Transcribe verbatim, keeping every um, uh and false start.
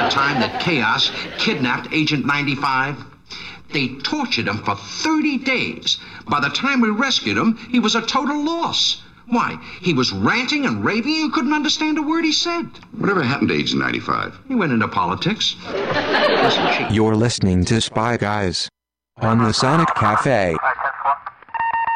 the time that Chaos kidnapped Agent ninety-five? They tortured him for thirty days. By the time we rescued him, he was a total loss. Why, he was ranting and raving. You couldn't understand a word he said. Whatever happened to Agent ninety-five? He went into politics. Listen, Chief. You're listening to Spy Guys on the Sonic Cafe.